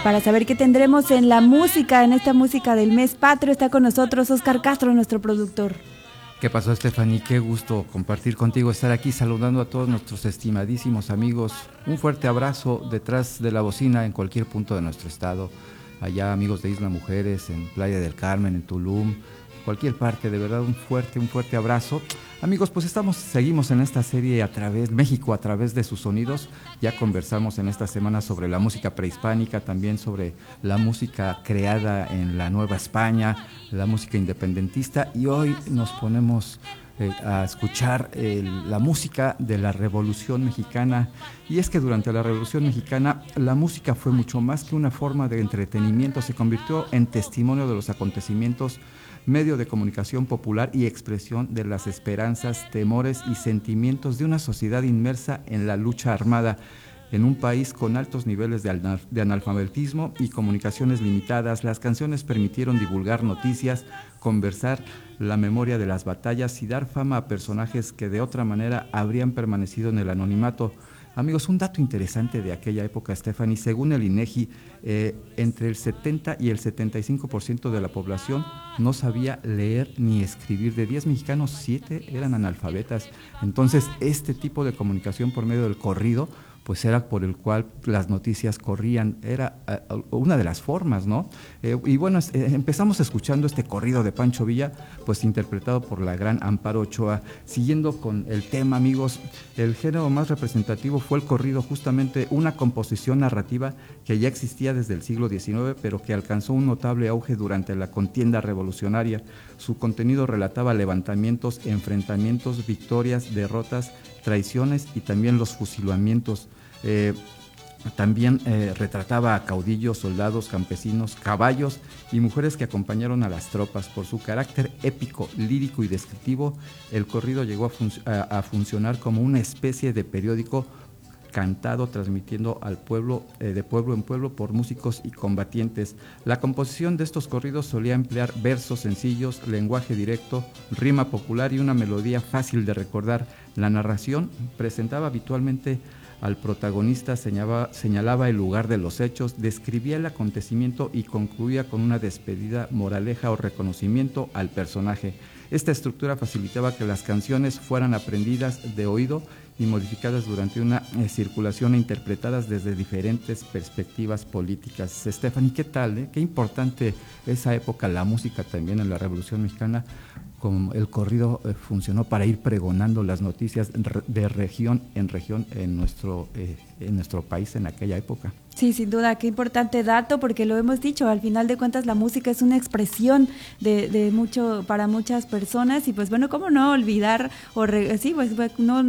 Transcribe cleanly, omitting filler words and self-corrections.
para saber qué tendremos en la música, en esta música del mes patrio. Está con nosotros Oscar Castro, nuestro productor. ¿Qué pasó, Stephanie? Qué gusto compartir contigo, estar aquí saludando a todos nuestros estimadísimos amigos. Un fuerte abrazo detrás de la bocina en cualquier punto de nuestro estado. Allá, amigos de Isla Mujeres, en Playa del Carmen, en Tulum, cualquier parte, de verdad un fuerte abrazo. Amigos, pues seguimos en esta serie México a través de sus sonidos. Ya conversamos en esta semana sobre la música prehispánica, también sobre la música creada en la Nueva España, la música independentista, y hoy nos ponemos a escuchar la música de la Revolución Mexicana. Y es que durante la Revolución Mexicana la música fue mucho más que una forma de entretenimiento, se convirtió en testimonio de los acontecimientos, medio de comunicación popular y expresión de las esperanzas, temores y sentimientos de una sociedad inmersa en la lucha armada. En un país con altos niveles de analfabetismo y comunicaciones limitadas, las canciones permitieron divulgar noticias, conversar la memoria de las batallas y dar fama a personajes que de otra manera habrían permanecido en el anonimato. Amigos, un dato interesante de aquella época, Stephanie, según el INEGI, entre el 70 y el 75% de la población no sabía leer ni escribir. De 10 mexicanos, 7 eran analfabetas. Entonces, este tipo de comunicación por medio del corrido, pues era por el cual las noticias corrían, era una de las formas, ¿no? Y bueno, empezamos escuchando este corrido de Pancho Villa, pues interpretado por la gran Amparo Ochoa. Siguiendo con el tema, amigos, el género más representativo fue el corrido, justamente una composición narrativa que ya existía desde el siglo XIX, pero que alcanzó un notable auge durante la contienda revolucionaria. Su contenido relataba levantamientos, enfrentamientos, victorias, derrotas, traiciones y también los fusilamientos. También retrataba a caudillos, soldados, campesinos, caballos y mujeres que acompañaron a las tropas. Por su carácter épico, lírico y descriptivo, el corrido llegó a funcionar como una especie de periódico cantado, transmitiendo al pueblo, de pueblo en pueblo, por músicos y combatientes. La composición de estos corridos solía emplear versos sencillos, lenguaje directo, rima popular y una melodía fácil de recordar. La narración presentaba habitualmente al protagonista, señalaba el lugar de los hechos, describía el acontecimiento y concluía con una despedida, moraleja o reconocimiento al personaje. Esta estructura facilitaba que las canciones fueran aprendidas de oído y modificadas durante una circulación e interpretadas desde diferentes perspectivas políticas. Stephanie, ¿qué tal? ¿Qué importante esa época, la música también en la Revolución Mexicana? Como el corrido funcionó para ir pregonando las noticias de región en nuestro país en aquella época. Sí, sin duda, qué importante dato, porque lo hemos dicho, al final de cuentas la música es una expresión de mucho para muchas personas, y pues bueno, cómo no olvidar no